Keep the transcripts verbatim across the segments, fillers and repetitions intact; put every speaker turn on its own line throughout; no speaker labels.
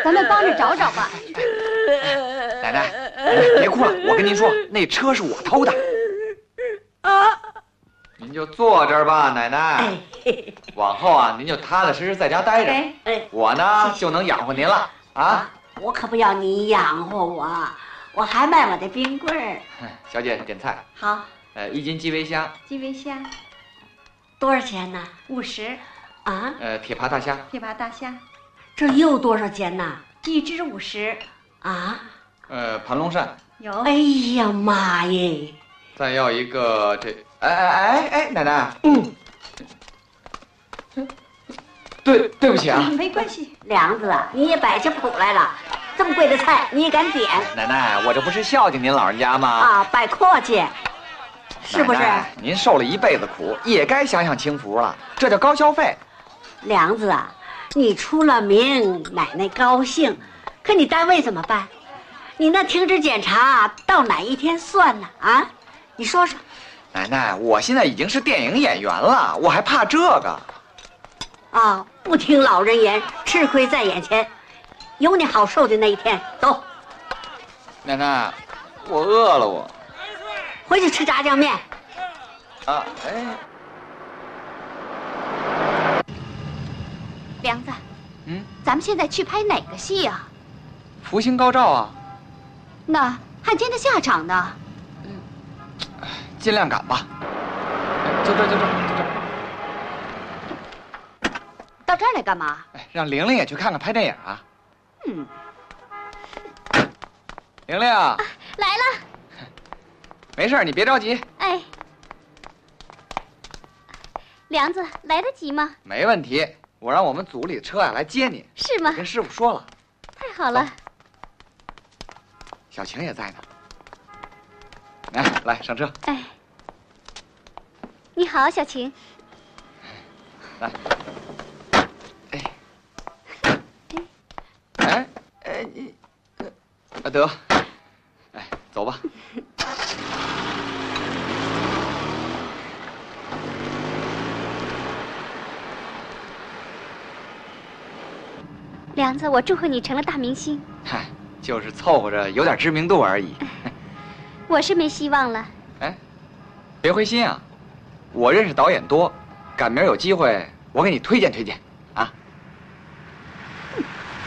咱们帮着找找吧。
奶奶，别哭了，我跟您说，那车是我偷的。
啊！
您就坐这儿吧，奶奶。往后啊，您就踏踏实实在家待着。
哎，
我呢就能养活您了啊！
我可不要你养活我，我还卖我的冰棍儿。
小姐点菜。
好。
呃，一斤基围虾。
基围虾。
多少钱呢？
五十。
啊？
呃，铁扒大虾。
铁扒大虾。
这又多少钱呢？
一只五十。
啊？
呃，盘龙鳝。
有。
哎呀妈耶！
再要一个这，哎哎哎哎，奶奶。
嗯。
对，对不起啊。
没关系。
梁子，你也摆起谱来了，这么贵的菜你也敢点？
奶奶，我这不是孝敬您老人家吗？
啊，摆阔气。是不是？
奶奶您受了一辈子苦，也该享享清福了，这叫高消费。
梁子啊，你出了名，奶奶高兴。可你单位怎么办？你那停职检查到哪一天算呢？啊，你说说。
奶奶，我现在已经是电影演员了，我还怕这个？
啊，不听老人言，吃亏在眼前。有你好受的那一天，走。
奶奶，我饿了，我。
回去吃炸酱面。
啊，哎。
梁子，
嗯，
咱们现在去拍哪个戏呀？
福星高照啊。
那汉奸的下场呢？
嗯，尽量赶吧。就这，就这，就这。
到这儿来干嘛？
哎，让玲玲也去看看拍电影啊。
嗯。
玲玲啊，
来了。
没事，你别着急。
哎，梁子，来得及吗？
没问题，我让我们组里的车啊来接你。
是吗？
跟师傅说了。
太好了。
小晴也在呢。来来，上车。
哎，你好，小晴。
来。哎。哎哎你，啊得，哎走吧。
梁子，我祝贺你成了大明星。
嗨，就是凑合着有点知名度而已。
我是没希望了。
哎，别灰心啊，我认识导演多，赶明儿有机会我给你推荐推荐啊。嗯、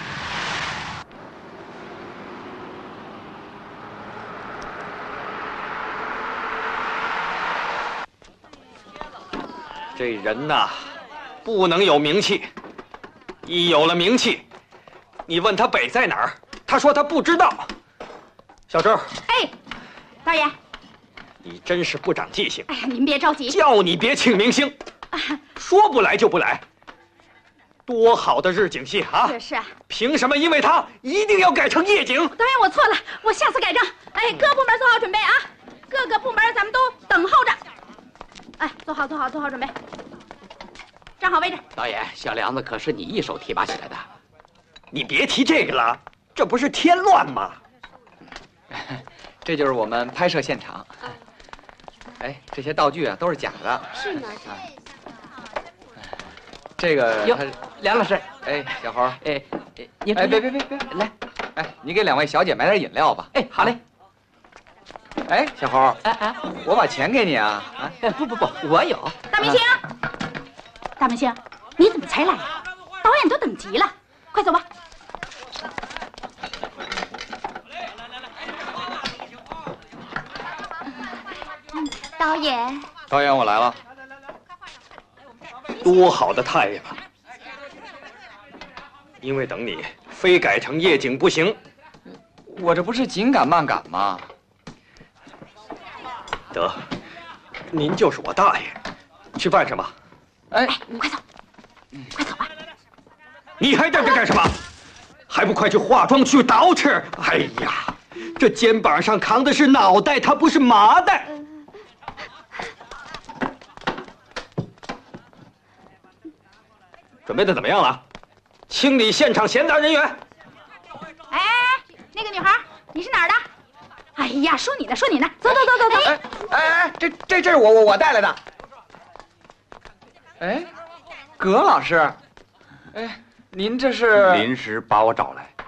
这人呐，不能有名气，一有了名气。你问他北在哪儿，他说他不知道。小周，
哎，导演，
你真是不长记性。
哎呀，您别着急，
叫你别请明星，说不来就不来。多好的日景戏啊！
是是啊，
凭什么因为他一定要改成夜景？
导演，我错了，我下次改正。哎，各部门做好准备啊，各个部门咱们都等候着。哎，做好做好做好准备，站好位置。
导演，小梁子可是你一手提拔起来的。
你别提这个了，这不是添乱吗？
这就是我们拍摄现场。哎，这些道具啊都是假的。
是吗？
啊，这个
哟，梁老师，
哎，小猴，
哎，你
哎，别别别别，来，哎，你给两位小姐买点饮料吧。
哎，好嘞。
哎，小猴，
哎哎，
我把钱给你啊啊！
不不不，我有。
大明星，大明星，你怎么才来呀？导演都等急了，快走吧。导演，
导演，我来了。
多好的太阳啊！因为等你，非改成夜景不行。
我这不是紧赶慢赶吗？
得，您就是我大爷，去办什么？
哎，
你快走，快走吧！
你还在这干什么？还不快去化妆去捯饬！哎呀，这肩膀上扛的是脑袋，它不是麻袋。准备的怎么样了？清理现场闲杂人员。
哎，那个女孩，你是哪儿的？哎呀，说你呢，说你呢，走走走走走。
哎哎哎，这这这是我我我带来的。哎，葛老师，哎，您这是
临时把我找来。